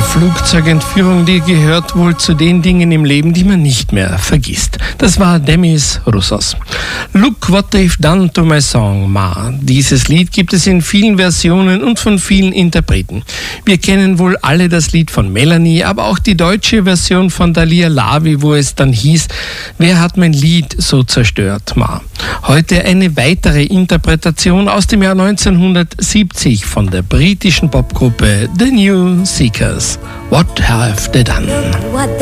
Flugzeugentführung, die gehört wohl zu den Dingen im Leben, die man nicht mehr vergisst. Das war Demis Roussos. Look what they've done to my song, Ma. Dieses Lied gibt es in vielen Versionen und von vielen Interpreten. Wir kennen wohl alle das Lied von Melanie, aber auch die deutsche Version von Dalia Lavi, wo es dann hieß, wer hat mein Lied so zerstört, Ma? Heute eine weitere Interpretation aus dem Jahr 1970 von der britischen Popgruppe The New Seekers. What have they done?